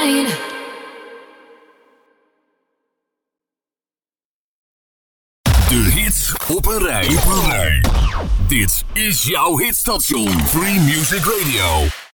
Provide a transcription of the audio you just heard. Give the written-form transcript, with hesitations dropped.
mine. De hits op een rij. Dit is jouw hitstation. Free Music Radio.